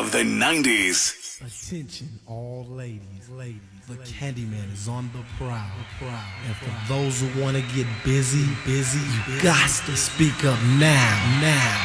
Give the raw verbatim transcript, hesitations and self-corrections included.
of the nineties. Attention, all ladies, ladies. The Candyman is on the prowl, prowl. And for those who want to get busy, busy, you got to speak up now, now.